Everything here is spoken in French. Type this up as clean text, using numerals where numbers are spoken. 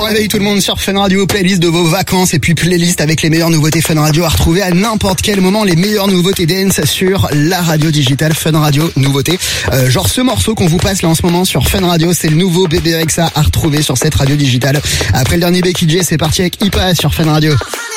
réveil tout le monde sur Fun Radio, playlist de vos vacances et puis playlist avec les meilleures nouveautés Fun Radio à retrouver à n'importe quel moment, les meilleures nouveautés dance sur la radio digitale Fun Radio nouveautés. Genre ce morceau qu'on vous passe là en ce moment sur Fun Radio, c'est le nouveau Bébé Rexha à retrouver sur cette radio digitale. Après le dernier Becky J, c'est parti avec Ipa sur Fun Radio.